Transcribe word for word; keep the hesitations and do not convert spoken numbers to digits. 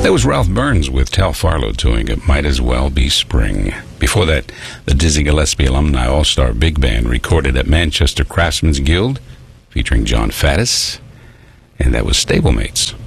That was Ralph Burns with Tal Farlow doing It Might As Well Be Spring. Before that, the Dizzy Gillespie Alumni All-Star Big Band recorded at Manchester Craftsman's Guild, featuring John Faddis, and that was Stablemates.